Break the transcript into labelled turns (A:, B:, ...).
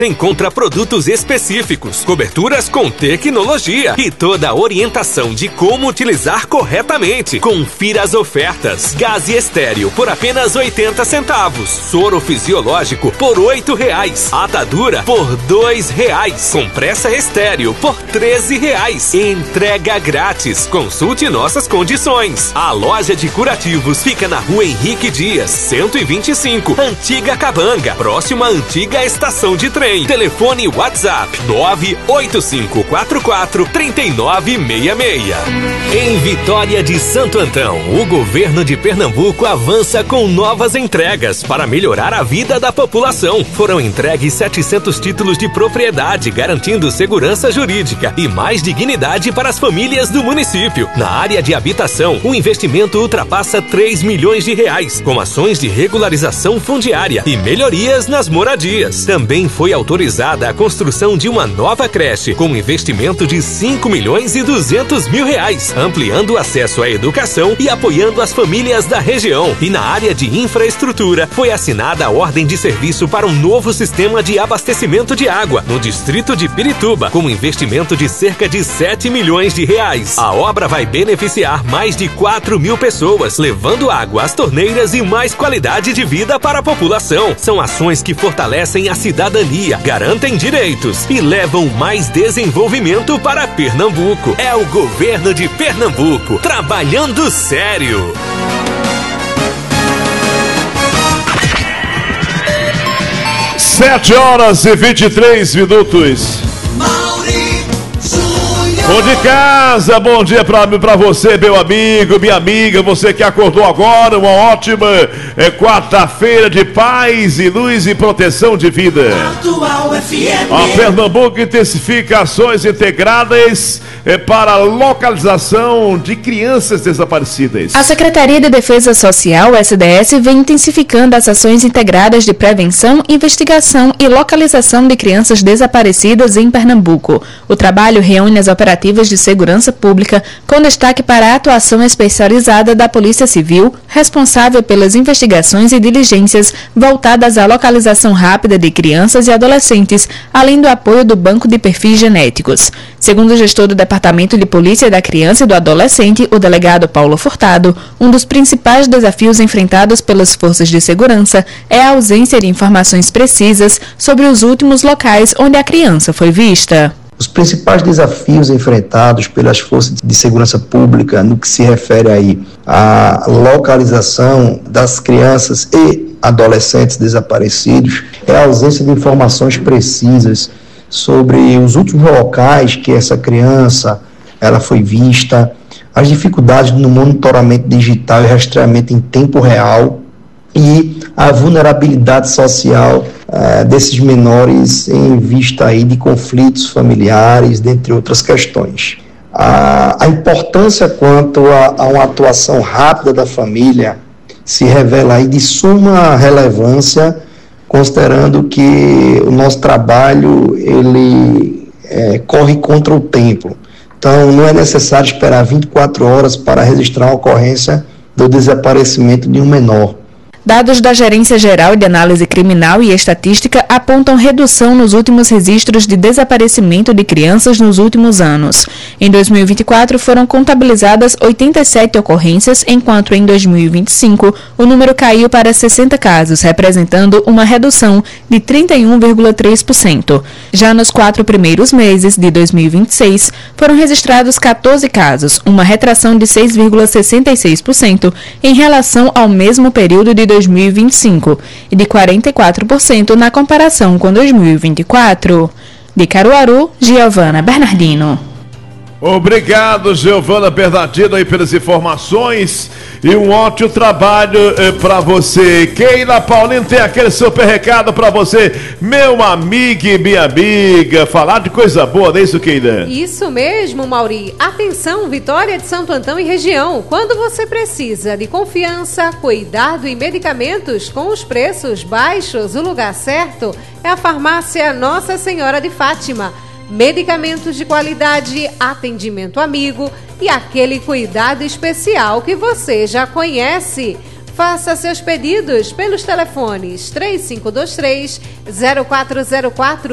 A: Encontra produtos específicos, coberturas com tecnologia e toda a orientação de como utilizar corretamente. Confira as ofertas. Gás estéreo por apenas 80 centavos. Soro fisiológico por R$8. Atadura por R$2. Compressa estéreo por R$13. Entrega grátis. Consulte nossas condições. A loja de curativos fica na Rua Henrique Dias, 125, Antiga Cabanga, próxima à antiga estação de trem. Telefone WhatsApp 98544-3966. Em Vitória de Santo Antão, o governo de Pernambuco avança com novas entregas para melhorar a vida da população. Foram entregues 700 títulos de propriedade, garantindo segurança jurídica e mais dignidade para as famílias do município. Na área de habitação, o investimento ultrapassa R$3 milhões, com ações de regularização fundiária e melhorias nas moradias. Também foi autorizada a construção de uma nova creche com investimento de R$5.200.000, ampliando o acesso à educação e apoiando as famílias da região. E na área de infraestrutura, foi assinada a ordem de serviço para um novo sistema de abastecimento de água no distrito de Pirituba, com investimento de cerca de R$7 milhões. A obra vai beneficiar mais de 4.000 pessoas, levando água às torneiras e mais qualidade de vida para a população. São ações que fortalecem a cidadania, garantem direitos e levam mais desenvolvimento para Pernambuco. É o governo de Pernambuco, trabalhando sério.
B: Sete horas e 23 minutos. Bom de casa, bom dia pra você, meu amigo, minha amiga, você que acordou agora, uma ótima quarta-feira de paz e luz e proteção de vida. A Pernambuco intensifica ações integradas para a localização de crianças desaparecidas.
C: A Secretaria de Defesa Social, SDS, vem intensificando as ações integradas de prevenção, investigação e localização de crianças desaparecidas em Pernambuco. O trabalho reúne as operativas de segurança pública, com destaque para a atuação especializada da Polícia Civil, responsável pelas investigações e diligências voltadas à localização rápida de crianças e adolescentes, além do apoio do Banco de Perfis Genéticos. Segundo o gestor do Departamento de Polícia da Criança e do Adolescente, o delegado Paulo Furtado, um dos principais desafios enfrentados pelas forças de segurança é a ausência de informações precisas sobre os últimos locais onde a criança foi vista.
D: Os principais desafios enfrentados pelas forças de segurança pública no que se refere aí à localização das crianças e adolescentes desaparecidos é a ausência de informações precisas sobre os últimos locais que essa criança ela foi vista, as dificuldades no monitoramento digital e rastreamento em tempo real e a vulnerabilidade social desses menores em vista aí de conflitos familiares, dentre outras questões. A importância quanto a uma atuação rápida da família se revela aí de suma relevância, considerando que o nosso trabalho ele corre contra o tempo. Então, não é necessário esperar 24 horas para registrar uma ocorrência do desaparecimento de um menor.
C: Dados da Gerência Geral de Análise Criminal e Estatística apontam redução nos últimos registros de desaparecimento de crianças nos últimos anos. Em 2024, foram contabilizadas 87 ocorrências, enquanto em 2025 o número caiu para 60 casos, representando uma redução de 31,3%. Já nos 4 primeiros meses de 2026, foram registrados 14 casos, uma retração de 6,66% em relação ao mesmo período de 2025 e de 44% na comparação com 2024. De Caruaru, Giovana Bernardino.
B: Obrigado, Giovana Bernardino, aí pelas informações e um ótimo trabalho para você. Keila Paulino tem aquele super recado para você, meu amigo e minha amiga. Falar de coisa boa, não é isso, Keila?
E: Isso mesmo, Mauri. Atenção, Vitória de Santo Antão e região. Quando você precisa de confiança, cuidado e medicamentos com os preços baixos, o lugar certo é a farmácia Nossa Senhora de Fátima. Medicamentos de qualidade, atendimento amigo e aquele cuidado especial que você já conhece. Faça seus pedidos pelos telefones 3523-0404